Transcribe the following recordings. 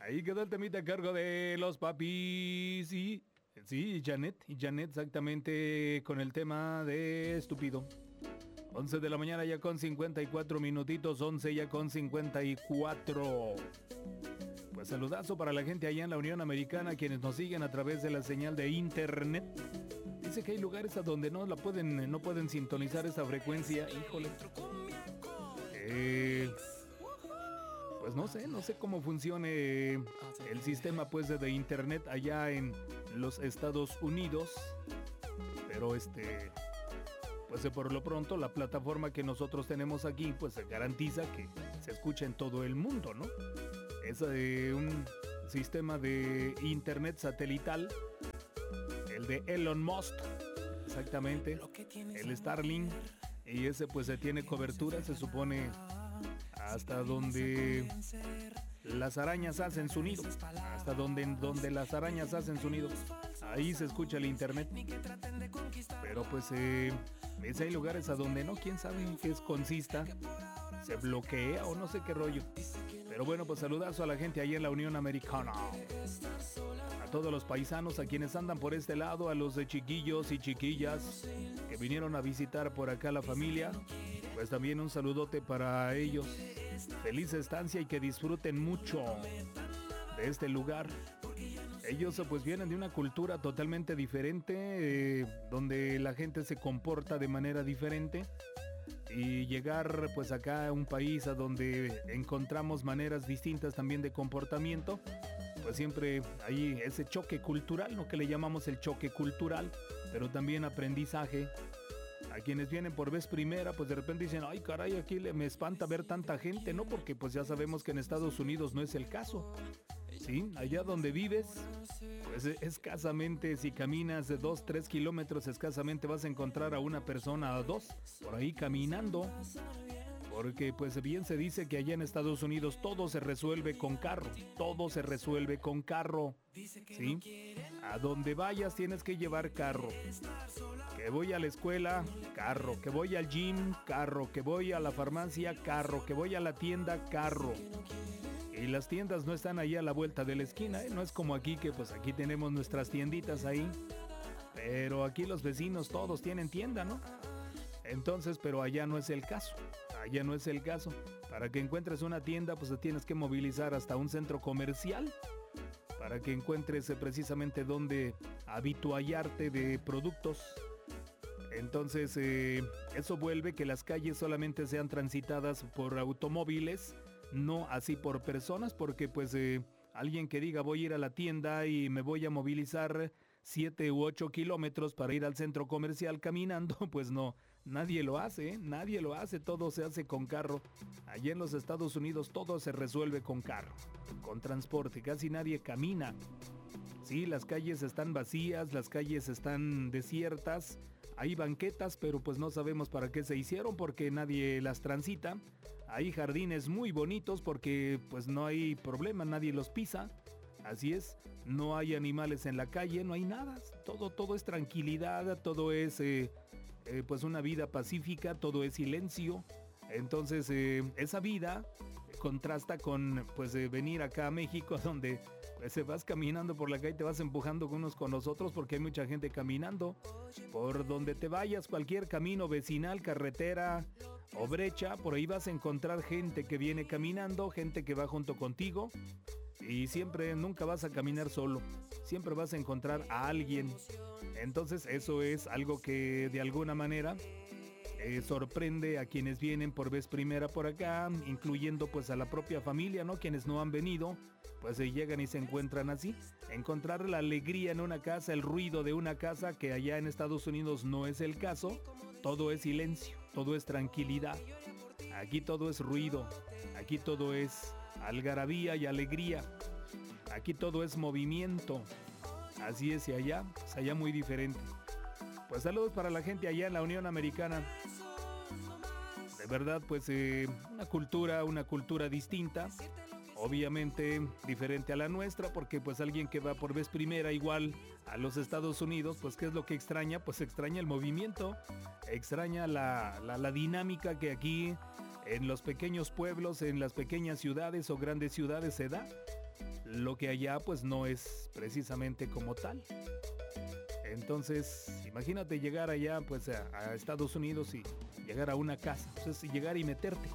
Ahí quedó el temita a cargo de los papis y... Sí, Janet exactamente con el tema de Estúpido. 11 de la mañana ya con 54 minutitos, 11 ya con 54. Pues saludazo para la gente allá en la Unión Americana, quienes nos siguen a través de la señal de internet. Dice que hay lugares a donde no pueden sintonizar esa frecuencia. Híjole. Pues no sé cómo funcione el sistema pues de internet allá en los Estados Unidos. Pero pues por lo pronto la plataforma que nosotros tenemos aquí pues se garantiza que se escucha en todo el mundo, ¿no? Es un sistema de internet satelital, el de Elon Musk, exactamente, el Starlink, y ese pues se tiene cobertura, se supone, hasta donde las arañas hacen su nido, hasta donde las arañas hacen su nido, ahí se escucha el internet. Pero pues hay lugares a donde no, quién sabe en qué consista, se bloquea o no sé qué rollo. Pero bueno, pues saludazo a la gente ahí en la Unión Americana, a todos los paisanos, a quienes andan por este lado, a los de chiquillos y chiquillas que vinieron a visitar por acá la familia, pues también un saludote para ellos. Feliz estancia y que disfruten mucho de este lugar. Ellos pues vienen de una cultura totalmente diferente, donde la gente se comporta de manera diferente. Y llegar pues acá a un país a donde encontramos maneras distintas también de comportamiento, pues siempre hay ese choque cultural, ¿no? Que le llamamos el choque cultural, pero también aprendizaje. A quienes vienen por vez primera, pues de repente dicen, ay caray, aquí me espanta ver tanta gente, ¿no? Porque pues ya sabemos que en Estados Unidos no es el caso. Sí, allá donde vives, pues escasamente, si caminas de 2-3 kilómetros, escasamente vas a encontrar a una persona o dos por ahí caminando. Porque pues bien se dice que allá en Estados Unidos todo se resuelve con carro, todo se resuelve con carro. ¿Sí? A donde vayas tienes que llevar carro. Que voy a la escuela, carro. Que voy al gym, carro. Que voy a la farmacia, carro. Que voy a la tienda, carro. Y las tiendas no están ahí a la vuelta de la esquina, ¿eh? No es como aquí, que pues aquí tenemos nuestras tienditas ahí. Pero aquí los vecinos todos tienen tienda, ¿no? Entonces, pero allá no es el caso. Allá no es el caso. Para que encuentres una tienda, pues te tienes que movilizar hasta un centro comercial. Para que encuentres precisamente dónde habituallarte de productos. Entonces, eso vuelve que las calles solamente sean transitadas por automóviles, no así por personas, porque pues alguien que diga voy a ir a la tienda y me voy a movilizar 7 u 8 kilómetros para ir al centro comercial caminando, pues no, nadie lo hace, todo se hace con carro. Allí en los Estados Unidos todo se resuelve con carro, con transporte, casi nadie camina. Sí, las calles están vacías, las calles están desiertas, hay banquetas, pero pues no sabemos para qué se hicieron porque nadie las transita. Hay jardines muy bonitos porque pues no hay problema, nadie los pisa. Así es, no hay animales en la calle, no hay nada, todo es tranquilidad, todo es pues una vida pacífica, todo es silencio. Entonces esa vida contrasta con pues venir acá a México, donde pues vas caminando por la calle, te vas empujando unos con los otros porque hay mucha gente caminando. Por donde te vayas, cualquier camino vecinal, carretera o brecha, por ahí vas a encontrar gente que viene caminando, gente que va junto contigo. Y siempre, nunca vas a caminar solo, siempre vas a encontrar a alguien. Entonces eso es algo que de alguna manera sorprende a quienes vienen por vez primera por acá, incluyendo pues a la propia familia, ¿no? Quienes no han venido, pues llegan y se encuentran así. Encontrar la alegría en una casa, el ruido de una casa, que allá en Estados Unidos no es el caso. Todo es silencio, todo es tranquilidad. Aquí todo es ruido, aquí todo es algarabía y alegría. Aquí todo es movimiento. Así es, y allá, pues allá muy diferente. Pues saludos para la gente allá en la Unión Americana. De verdad, pues una cultura distinta. Obviamente diferente a la nuestra, porque pues alguien que va por vez primera igual a los Estados Unidos, pues ¿qué es lo que extraña? Pues extraña el movimiento, extraña la dinámica que aquí en los pequeños pueblos, en las pequeñas ciudades o grandes ciudades se da. lo que allá pues no es precisamente como tal. Entonces, imagínate llegar allá pues a Estados Unidos y llegar a una casa, pues llegar y meterte,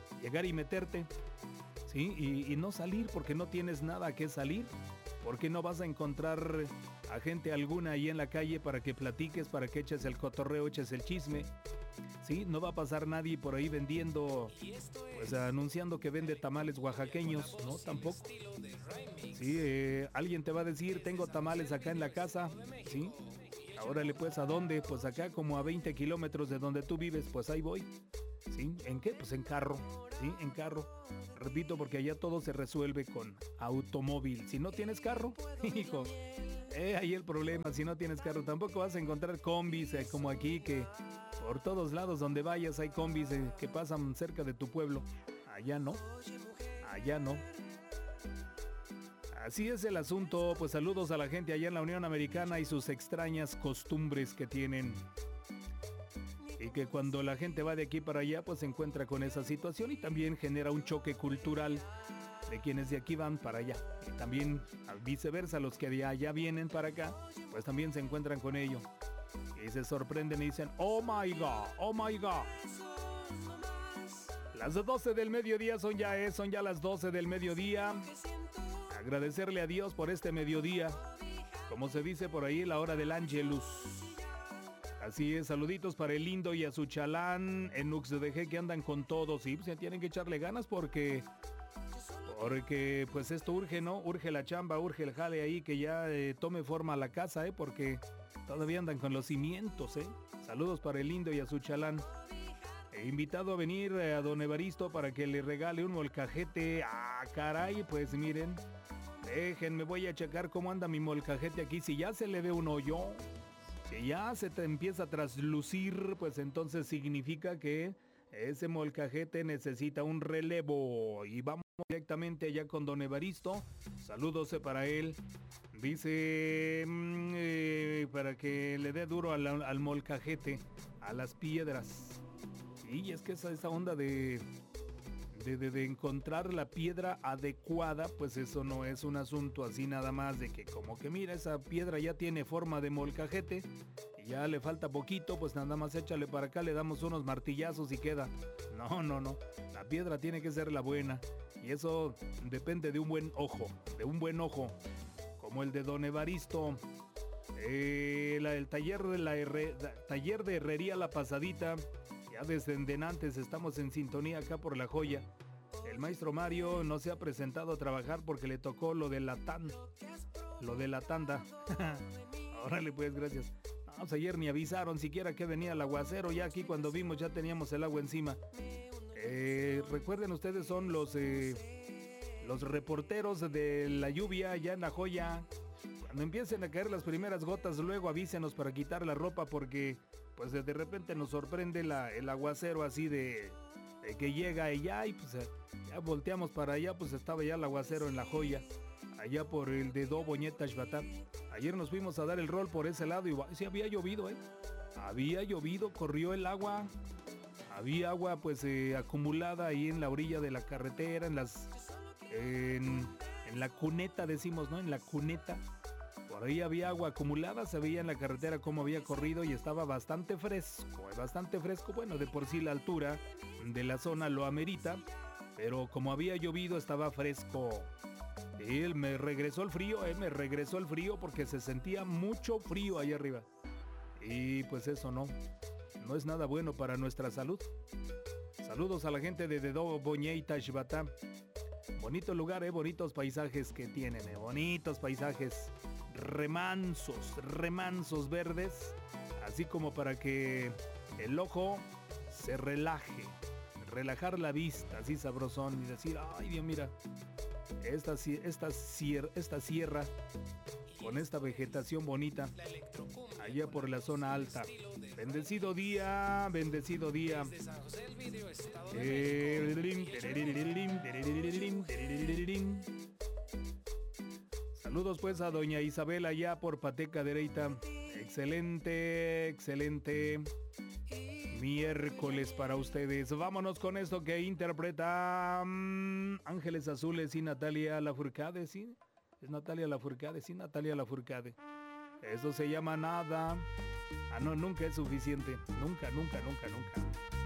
¿sí? Y no salir porque no tienes nada que salir, porque no vas a encontrar a gente alguna ahí en la calle para que platiques, para que eches el cotorreo, eches el chisme, ¿sí? No va a pasar nadie por ahí vendiendo, pues anunciando que vende tamales oaxaqueños, no, tampoco. Sí, alguien te va a decir, tengo tamales acá en la casa, ¿sí? Órale, pues, ¿a dónde? Pues acá como a 20 kilómetros de donde tú vives, pues ahí voy. ¿Sí? ¿En qué? Pues en carro, ¿sí? En carro. Repito, porque allá todo se resuelve con automóvil. Si no tienes carro, hijo, ahí el problema. Si no tienes carro, tampoco vas a encontrar combis como aquí, que por todos lados donde vayas hay combis que pasan cerca de tu pueblo. Allá no, allá no. Así es el asunto, pues saludos a la gente allá en la Unión Americana y sus extrañas costumbres que tienen. Y que cuando la gente va de aquí para allá, pues se encuentra con esa situación y también genera un choque cultural de quienes de aquí van para allá. Y también viceversa, los que de allá vienen para acá, pues también se encuentran con ello. Y se sorprenden y dicen, oh my God, oh my God. Las 12 del mediodía son ya las 12 del mediodía. Agradecerle a Dios por este mediodía, como se dice por ahí, la hora del Ángelus. Así es, saluditos para el Lindo y a su chalán en Uxdg que andan con todo. Sí, pues ya tienen que echarle ganas porque pues esto urge, ¿no? Urge la chamba, urge el jale ahí, que ya tome forma la casa, porque todavía andan con los cimientos, Saludos para el Lindo y a su chalán. He invitado a venir a don Evaristo para que le regale un molcajete. Ah, caray, pues miren. Déjenme, voy a checar cómo anda mi molcajete aquí. Si ya se le ve un hoyo, si ya se te empieza a traslucir, pues entonces significa que ese molcajete necesita un relevo. Y vamos directamente allá con don Evaristo. Saludos para él. Dice para que le dé duro al molcajete, a las piedras. Y es que esa onda de encontrar la piedra adecuada, pues eso no es un asunto así nada más de que como que mira, esa piedra ya tiene forma de molcajete y ya le falta poquito, pues nada más échale para acá, le damos unos martillazos y queda. No, la piedra tiene que ser la buena y eso depende de un buen ojo, como el de don Evaristo. El taller de herrería La Pasadita. Ya desde antes estamos en sintonía acá por La Joya. El maestro Mario no se ha presentado a trabajar porque le tocó lo de la tanda. Órale pues, gracias. No, pues ayer ni avisaron siquiera que venía el aguacero. Ya aquí cuando vimos ya teníamos el agua encima. Recuerden ustedes, son los reporteros de la lluvia allá en La Joya. Cuando empiecen a caer las primeras gotas, luego avísenos para quitar la ropa porque pues de repente nos sorprende el aguacero así de que llega allá y pues ya volteamos para allá, pues estaba ya el aguacero en La Joya, allá por el de Boñeta Xbatá. Ayer nos fuimos a dar el rol por ese lado y sí había llovido, había llovido, corrió el agua, había agua pues acumulada ahí en la orilla de la carretera, en la cuneta decimos, ¿no? En la cuneta. Por ahí había agua acumulada, se veía en la carretera cómo había corrido y estaba bastante fresco. Bueno, de por sí la altura de la zona lo amerita, pero como había llovido estaba fresco. Y me regresó el frío porque se sentía mucho frío ahí arriba. Y pues eso no es nada bueno para nuestra salud. Saludos a la gente de Dedo Boñeita Xbatá. Bonito lugar, bonitos paisajes que tienen, bonitos paisajes. Remansos verdes, así como para que el ojo se relaje, relajar la vista, así sabrosón y decir, ay Dios, mira, esta sierra con esta vegetación bonita, allá por la zona alta. Bendecido día. Saludos pues a doña Isabel allá por Pateca Dereita. Excelente miércoles para ustedes. Vámonos con esto que interpreta Ángeles Azules y Natalia Lafourcade, ¿sí? Es Natalia Lafourcade, sí, Natalia Lafourcade. Eso se llama nada. Ah, no, nunca es suficiente. Nunca, nunca, nunca, nunca.